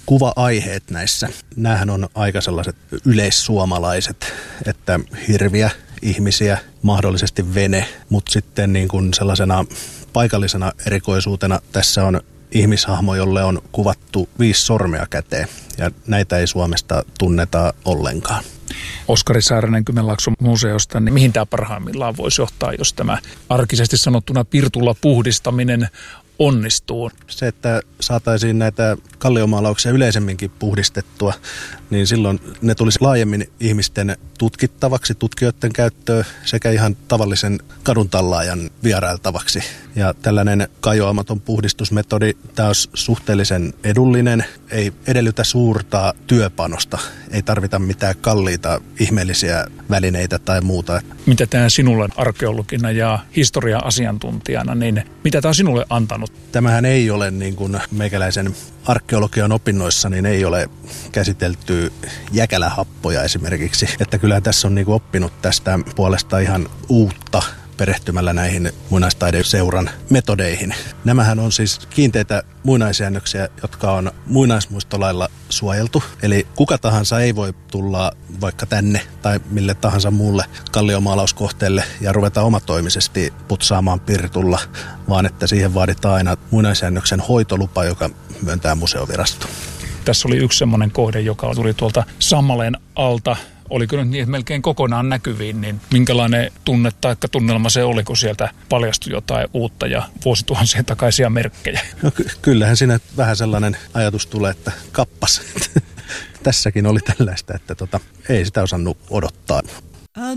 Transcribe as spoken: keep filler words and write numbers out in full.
kuva-aiheet näissä. Nämähän on aika sellaiset yleissuomalaiset, että hirviä, ihmisiä, mahdollisesti vene, mutta sitten niin kuin sellaisena paikallisena erikoisuutena tässä on ihmishahmo, jolle on kuvattu viisi sormea käteen, ja näitä ei Suomesta tunneta ollenkaan. Oskari Saarinen Kymenlaakson museosta, niin mihin tämä parhaimmillaan voisi johtaa, jos tämä arkisesti sanottuna pirtulla puhdistaminen onnistuu? Se, että saataisiin näitä kalliomaalauksia yleisemminkin puhdistettua, niin silloin ne tulisi laajemmin ihmisten tutkittavaksi, tutkijoiden käyttöön sekä ihan tavallisen kaduntallaajan vierailtavaksi. Ja tällainen kajoamaton puhdistusmetodi, tämä olisi suhteellisen edullinen, ei edellytä suurta työpanosta, ei tarvita mitään kalliita ihmeellisiä välineitä tai muuta. Mitä tämä sinulle arkeologina ja historia-asiantuntijana, niin mitä tämä on sinulle antanut? Tämähän ei ole niin kuin meikäläisen arkeologian opinnoissa, niin ei ole käsitelty jäkälähappoja esimerkiksi. Että kyllähän tässä on niin kuin oppinut tästä puolesta ihan uutta perehtymällä näihin muinaistaideuseuran metodeihin. Nämähän on siis kiinteitä muinaisjäännöksiä, jotka on muinaismuistolailla suojeltu. Eli kuka tahansa ei voi tulla vaikka tänne tai mille tahansa muulle kalliomaalauskohteelle ja ruveta omatoimisesti putsaamaan pirtulla, vaan että siihen vaaditaan aina muinaisjäännöksen hoitolupa, joka myöntää museovirasto. Tässä oli yksi semmoinen kohde, joka tuli tuolta sammaleen alta. Oliko nyt niin melkein kokonaan näkyviin, niin minkälainen tunne tai tunnelma se oli, kun sieltä paljastui jotain uutta ja vuosituhansien takaisia merkkejä? No ky- kyllähän siinä vähän sellainen ajatus tulee, että kappas. Tässäkin oli tällaista, että tota, ei sitä osannut odottaa.